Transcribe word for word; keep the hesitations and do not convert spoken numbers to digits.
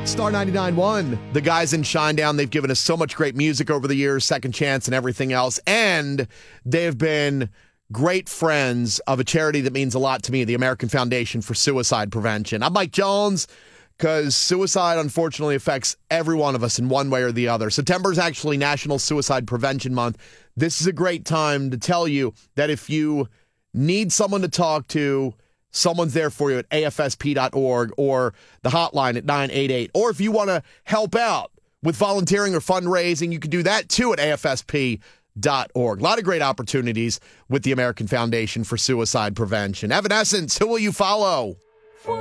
Star ninety-nine point one. The guys in Shinedown, they've given us so much great music over the years, Second Chance and everything else. And they've been great friends of a charity that means a lot to me, the American Foundation for Suicide Prevention. I'm Mike Jones, because suicide, unfortunately, affects every one of us in one way or the other. September is actually National Suicide Prevention Month. This is a great time to tell you that if you need someone to talk to, someone's there for you at A F S P dot org or the hotline at nine eight eight. Or if you want to help out with volunteering or fundraising, you can do that too at A F S P dot org. A lot of great opportunities with the American Foundation for Suicide Prevention. Evanescence, who will you follow?